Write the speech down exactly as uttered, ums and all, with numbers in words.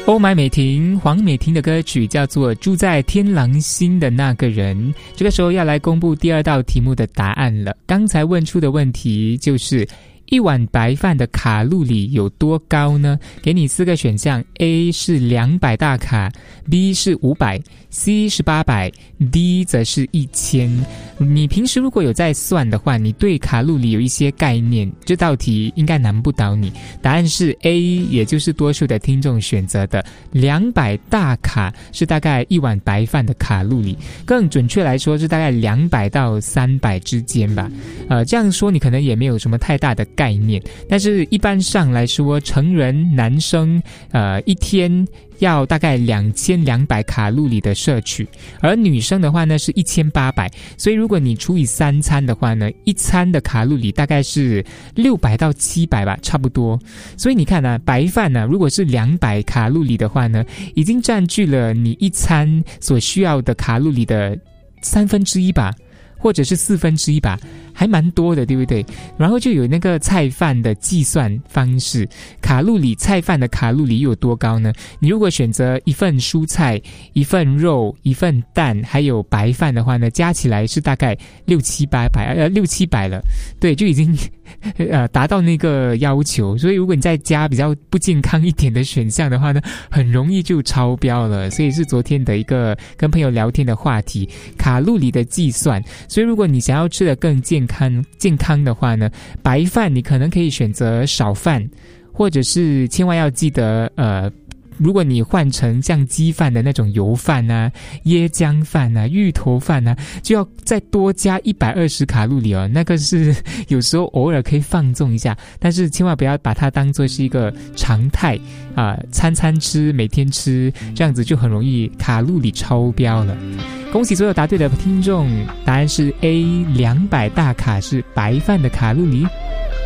欧买美婷黄美婷的歌曲叫做《住在天狼星的那个人》。这个时候要来公布第二道题目的答案了。刚才问出的问题就是一碗白饭的卡路里有多高呢？给你四个选项 ，A 是两百大卡 ，B 是五百 ，C 是八百 ，D 则是一千。你平时如果有在算的话，你对卡路里有一些概念，这道题应该难不倒你。答案是 A， 也就是多数的听众选择的两百大卡是大概一碗白饭的卡路里，更准确来说是大概两百到三百之间吧。呃，这样说你可能也没有什么太大的概念，但是一般上来说，成人男生呃一天要大概两千两百卡路里的摄取，而女生的话呢是一千八百，所以如果你除以三餐的话呢，一餐的卡路里大概是六百到七百吧，差不多。所以你看啊，白饭呢、啊，如果是两百卡路里的话呢，已经占据了你一餐所需要的卡路里的三分之一吧。或者是四分之一吧，还蛮多的，对不对？然后就有那个菜饭的计算方式，卡路里菜饭的卡路里有多高呢？你如果选择一份蔬菜、一份肉、一份蛋，还有白饭的话呢，加起来是大概六七八百，呃，六七百了，对，就已经呃达到那个要求。所以如果你再加比较不健康一点的选项的话呢，很容易就超标了。所以是昨天的一个跟朋友聊天的话题，卡路里的计算。所以如果你想要吃得更健康健康的话呢，白饭你可能可以选择少饭，或者是千万要记得呃如果你换成像鸡饭的那种油饭啊、椰浆饭啊、芋头饭啊，就要再多加一百二十卡路里哦。那个是有时候偶尔可以放纵一下，但是千万不要把它当作是一个常态啊、呃，餐餐吃，每天吃，这样子就很容易卡路里超标了。恭喜所有答对的听众，答案是 A， 两百大卡是白饭的卡路里。